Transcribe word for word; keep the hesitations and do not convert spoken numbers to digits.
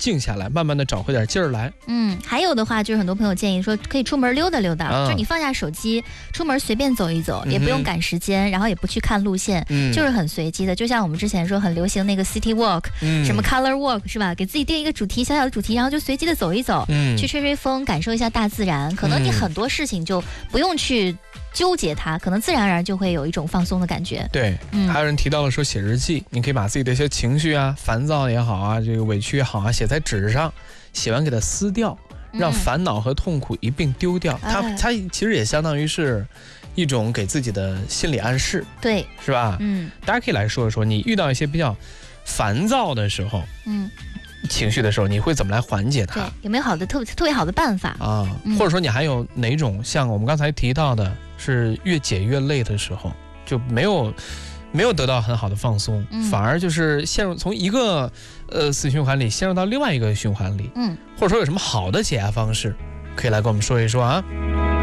静下来，慢慢的找回点劲儿来。 嗯，还有的话就是很多朋友建议说可以出门溜达溜达，啊、就你放下手机，出门随便走一走，嗯、也不用赶时间，然后也不去看路线，嗯、就是很随机的。就像我们之前说很流行那个 City Walk，、嗯、什么 Color Walk 是吧？给自己定一个主题，小小的主题，然后就随机的走一走，嗯、去吹吹风，感受一下大自然。可能你很多事情就不用去纠结它，可能自然而然就会有一种放松的感觉。 对，嗯、还有人提到了说写日记，你可以把自己的一些情绪啊，烦躁也好啊，这个委屈也好啊，写在纸上，写完给它撕掉，让烦恼和痛苦一并丢掉。嗯、它它其实也相当于是一种给自己的心理暗示， 对， 是吧？嗯，大家可以来说一说，你遇到一些比较烦躁的时候，嗯。情绪的时候，你会怎么来缓解它？ 对，有没有好的特特别好的办法啊？嗯、或者说你还有哪种像我们刚才提到的，是越解越累的时候，就没有没有得到很好的放松，嗯、反而就是陷入从一个呃死循环里陷入到另外一个循环里。嗯，或者说有什么好的解压方式，可以来跟我们说一说啊。